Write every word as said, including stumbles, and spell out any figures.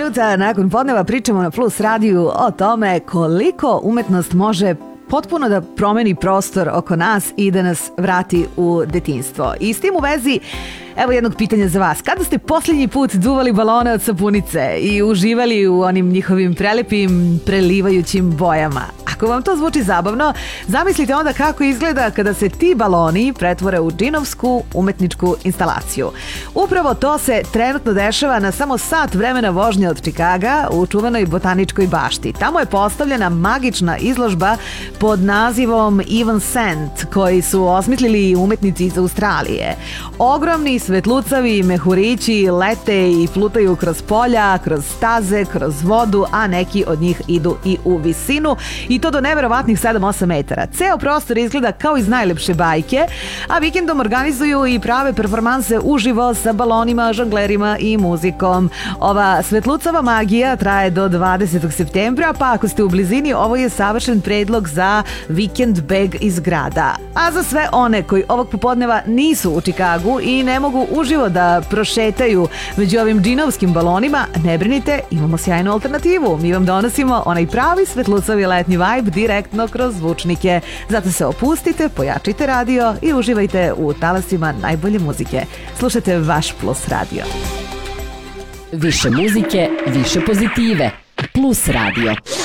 minuta nakon podneva pričamo na Plus radiju o tome koliko umetnost može potpuno da promeni prostor oko nas i da nas vrati u detinjstvo. I s tim u vezi, evo jednog pitanja za vas. Kada ste posljednji put duvali balone od sapunice i uživali u onim njihovim prelepim, prelivajućim bojama? Ako vam to zvuči zabavno, zamislite onda kako izgleda kada se ti baloni pretvore u džinovsku umetničku instalaciju. Upravo to se trenutno dešava na samo sat vremena vožnje od Čikaga u čuvenoj botaničkoj bašti. Tamo je postavljena magična izložba pod nazivom Even Cent, koji su osmislili umetnici iz Australije. Ogromni svetlucavi mehurići lete i plutaju kroz polja, kroz staze, kroz vodu, a neki od njih idu i u visinu i to do neverovatnih sedam osam metara. Ceo prostor izgleda kao iz najlepše bajke, a vikendom organizuju i prave performanse uživo sa balonima, žonglerima i muzikom. Ova svetlucava magija traje do dvadesetog septembra, pa ako ste u blizini, ovo je savršen predlog za vikend beg iz grada. A za sve one koji ovog popodneva nisu u Čikagu i ne mogu uživo da prošetaju među ovim džinovskim balonima, ne brinite, imamo sjajnu alternativu. Mi vam donosimo onaj pravi svetlucavi letnji vibe direktno kroz zvučnike. Zato se opustite, pojačite radio i uživajte u talasima najbolje muzike. Slušajte vaš Plus radio. Više muzike, više pozitive. Plus radio.